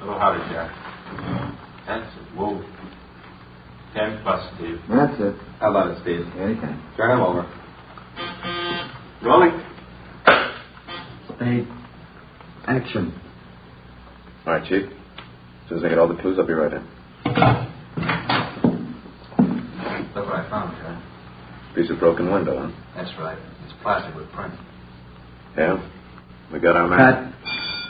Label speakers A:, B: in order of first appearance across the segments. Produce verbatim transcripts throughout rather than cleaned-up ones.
A: Hello, howdy, Jack. That's it. Whoa. Ten plus, Steve.
B: That's it.
A: How about it, Steve?
B: Anytime.
A: Turn him over. Rolling.
B: Spade. Action.
C: All right, Chief. As soon as I get all the clues, I'll be right in.
A: Look what I found, Jack.
C: Piece of broken window, huh?
A: That's right. It's plastic with print.
C: Yeah? We got our man.
B: Cut.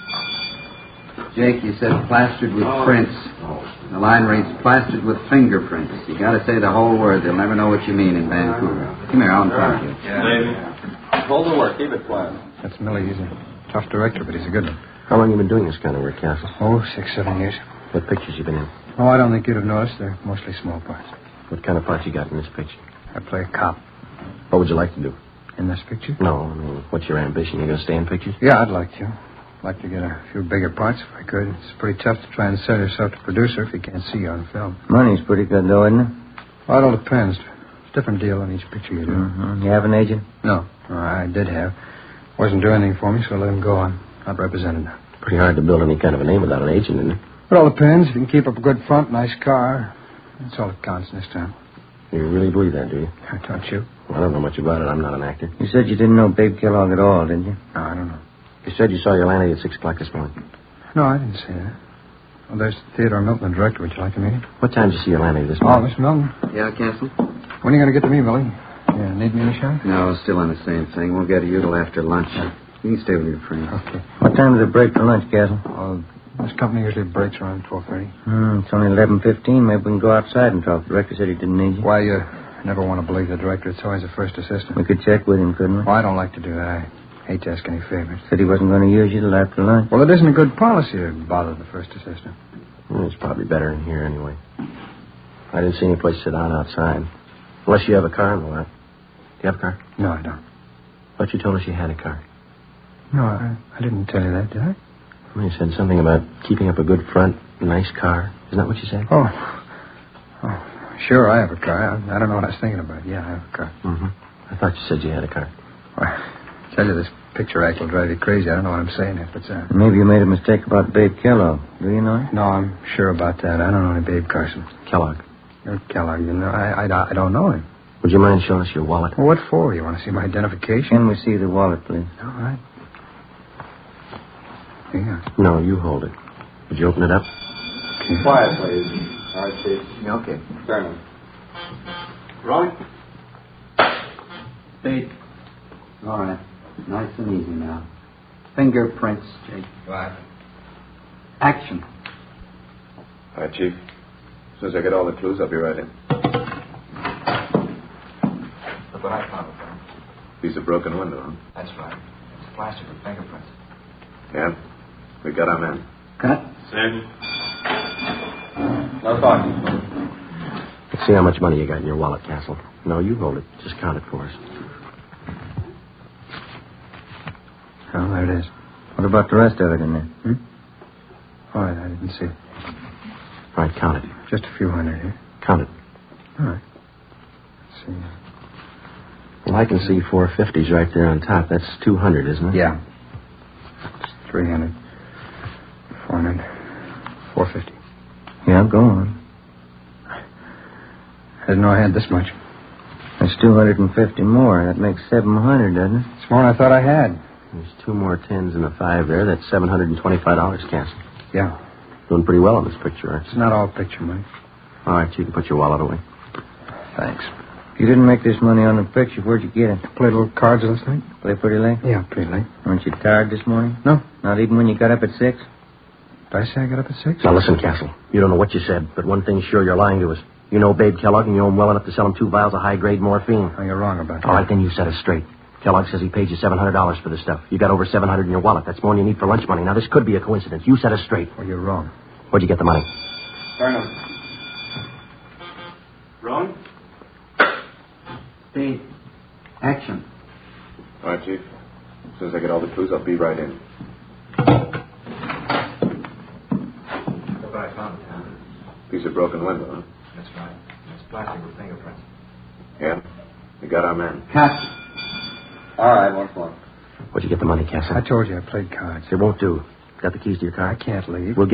B: Jake, you said plastered with
A: Oh.
B: prints.
A: Oh.
B: The line reads plastered with fingerprints. You got to say the whole word. They'll never know what you mean in Vancouver. Come here, I'll tell you.
A: Yeah. Hold the work. Keep it quiet.
D: That's Millie. He's a tough director, but he's a good one.
C: How long you been doing this kind of work, Castle?
D: Oh, six, seven years.
C: What pictures you been in?
D: Oh, I don't think you'd have noticed. They're mostly small parts.
C: What kind of part you got in this picture?
D: I play a cop.
C: What would you like to do?
D: In this picture?
C: No, I mean, what's your ambition? You going to stay in pictures?
D: Yeah, I'd like to. I'd like to get a few bigger parts if I could. It's pretty tough to try and sell yourself to producer if you can't see you on film.
B: Money's pretty good, though, isn't it?
D: Well, it all depends. It's a different deal on each picture you do.
B: Mm-hmm. You have an agent?
D: No, no, I did have. Wasn't doing anything for me, so I let him go. I'm not represented now.
C: Pretty hard to build any kind of a name without an agent, isn't it?
D: It all depends. If you can keep up a good front, nice car, that's all that counts this time.
C: You really believe that, do you?
D: Don't you?
C: Well, I don't know much about it. I'm not an actor.
B: You said you didn't know Babe Kellogg at all, didn't you?
D: No, I don't know.
C: You said you saw your landlady at six o'clock this morning.
D: No, I didn't say that. Well, there's Theodore Milton, the director. Would you like to meet him?
C: What time did you see your landlady this
D: Oh,
C: morning?
D: Miss Milton.
B: Yeah, Castle?
D: When are you going to get to me, Millie? Yeah, need me in the shop?
B: No, still on the same thing. We'll get to you till after lunch. You can stay with your friend.
D: Okay.
B: What time does it break for lunch, Castle?
D: Oh, this company usually breaks around twelve thirty.
B: Hmm, it's only eleven fifteen. Maybe we can go outside and talk. The director said he didn't need you.
D: Why, you never want to believe the director. It's always the first assistant.
B: We could check with him, couldn't we?
D: Well, I don't like to do that. I hate to ask any favors.
B: Said he wasn't going to use you till after lunch.
D: Well, it isn't a good policy to bother the first assistant.
C: Well, it's probably better in here anyway. I didn't see any place to sit down outside. Unless you have a car in the lot. Do you have a car?
D: No, I don't.
C: But you told us you had a car.
D: No, I, I didn't tell you that, did I?
C: Well, you said something about keeping up a good front, a nice car. Isn't that what you said?
D: Oh. Oh, sure, I have a car. I, I don't know what I was thinking about. Yeah, I have a car.
C: Mm-hmm. I thought you said you had a car.
D: Well, I tell you, this picture act will drive you crazy. I don't know what I'm saying if it's uh...
B: Maybe you made a mistake about Babe Kellogg. Do you know him?
D: No, I'm sure about that. I don't know any Babe Carson.
C: Kellogg.
D: You're Kellogg, you know. I, I, I don't know him.
C: Would you mind showing us your wallet?
D: Well, what for? You want to see my identification?
B: Can we see the wallet, please?
D: All right. Yeah.
C: No, you hold it. Would you open it up?
D: Okay.
A: Quiet, please. All right, Steve.
B: Yeah, okay.
A: Turn him. Rolling.
B: Spade. All right. Nice and easy now. Fingerprints, Jake.
A: Right.
B: Action.
C: All right, Chief. As soon as I get all the clues, I'll be right in.
A: Look what I found.
C: Piece of broken window, huh?
A: That's right. It's plastic with fingerprints.
C: Yeah? We got our man.
B: Cut.
A: Sid. No talking.
C: Let's see how much money you got in your wallet, Castle. No, you hold it. Just count it for us.
D: Oh, there it is.
B: What about the rest of it in there?
D: Hmm? All right, I didn't see it.
C: All right, count it.
D: Just a few hundred here.
C: Count it.
D: All right. Let's see.
C: Well, I can see four fifties right there on top. That's two hundred, isn't it?
D: Yeah. Three hundred. Four hundred. Four fifty.
B: Yeah, go on.
D: I didn't know I had this much.
B: That's two hundred fifty more. That makes seven hundred, doesn't it?
D: It's more than I thought I had.
C: There's two more tens and a five there. That's seven hundred twenty-five dollars, Castle.
D: Yeah.
C: Doing pretty well on this picture, aren't
D: It's not all picture money.
C: you? All right, you can put your wallet away.
D: Thanks.
B: If you didn't make this money on the picture, where'd you get it?
D: Played little cards last night?
B: Play pretty late?
D: Yeah, pretty late.
B: Weren't you tired this morning?
D: No.
B: Not even when you got up at six?
D: Did I say I got up at six?
C: Now, listen, Castle. You don't know what you said, but one thing's sure, you're lying to us. You know Babe Kellogg, and you know him well enough to sell him two vials of high-grade morphine.
D: Oh, you're wrong about that.
C: All right, then you set us straight. Kellogg says he paid you seven hundred dollars for this stuff. You got over seven hundred dollars in your wallet. That's more than you need for lunch money. Now, this could be a coincidence. You set us straight.
D: Oh, you're wrong.
C: Where'd you get the money?
A: Turn him. Rolling.
B: Spade. Action.
C: All right, Chief. As soon as I get all the clues, I'll be right in.
A: Look what I found.
C: Piece of broken window, huh?
A: That's right. It's plastic with fingerprints.
C: Yeah? We got our man.
B: Cut.
A: All right, once more.
C: Where'd you get the money, Castle?
D: I told you I played cards.
C: It won't do. Got the keys to your car?
D: I can't leave.
C: We'll